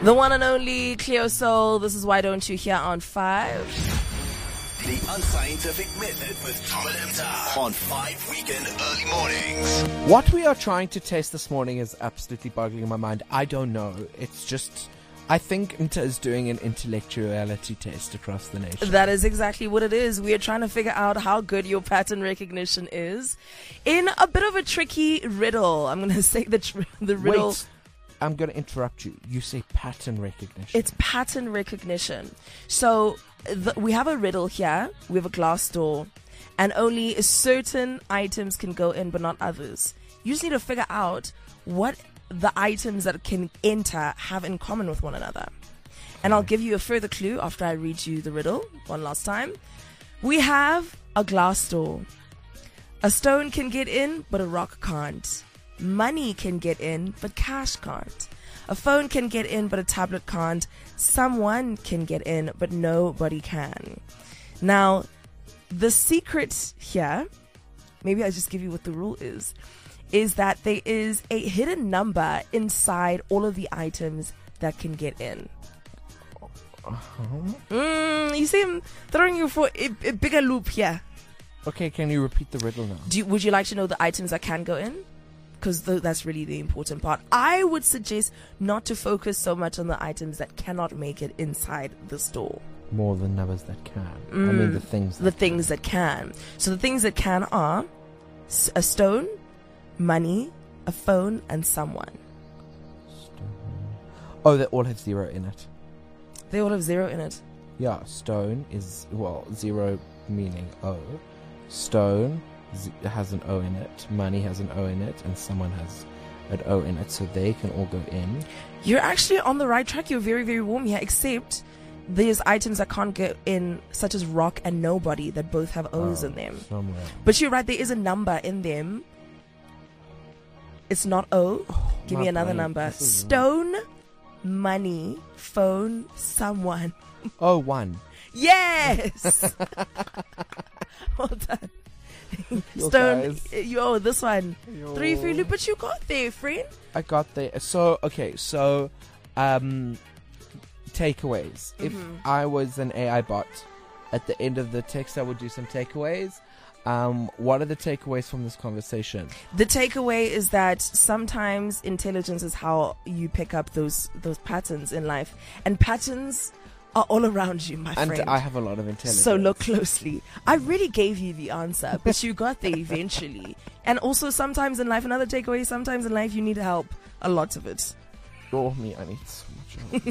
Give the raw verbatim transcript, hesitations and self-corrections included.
The one and only Cleo Soul. This is Why Don't You Hear on Five. The Unscientific Method with Tom and Emta on Five Weekend Early Mornings. What we are trying to test this morning is absolutely boggling my mind. I don't know. It's just, I think Inta is doing an intellectuality test across the nation. That is exactly what it is. We are trying to figure out how good your pattern recognition is in a bit of a tricky riddle. I'm going to say the tr- the riddle. Wait, I'm going to interrupt you. You say pattern recognition. It's pattern recognition. So the, we have a riddle here. We have a glass door, and only certain items can go in, but not others. You just need to figure out what the items that can enter have in common with one another. And I'll give you a further clue after I read you the riddle one last time. We have a glass door. A stone can get in, but a rock can't. Money can get in, but cash can't. A phone can get in, but a tablet can't. Someone can get in, but nobody can. Now, the secret here, maybe I'll just give you what the rule is, is that there is a hidden number inside all of the items that can get in. Uh-huh. Mm, you see I'm throwing you for a, a bigger loop here. Okay, can you repeat the riddle now? Do you, would you like to know the items that can go in? Because that's really the important part. I would suggest not to focus so much on the items that cannot make it inside the store. More the numbers that can. Mm, I mean the things that The things that can. So the things that can are s- a stone, money, a phone, and someone. Stone. Oh, they all have zero in it. They all have zero in it. Yeah, stone is, well, zero meaning O. Stone z- has an O in it. Money has an O in it. And someone has an O in it. So they can all go in. You're actually on the right track. You're very, very warm here, except there's items that can't go in, such as rock and nobody, that both have O's Oh, in them. Somewhere. But you're right, there is a number in them. It's not O. Give my me another brain. number. This is- Stone, money, phone, someone. Oh, one. Yes! Well done. Yo, Stone, guys. yo, this one. Yo. Three for you, but you got there, friend. I got there. So, okay, so, um, takeaways. If I was an A I bot, at the end of the text, I would do some takeaways. Um, what are the takeaways from this conversation? The takeaway is that sometimes intelligence is how you pick up those those patterns in life, and patterns are all around you, my And friend. I have a lot of intelligence. So look closely. I really gave you the answer, but you got there eventually. And also, sometimes in life, another takeaway: sometimes in life you need help. A lot of it. Oh, me, I need so much help.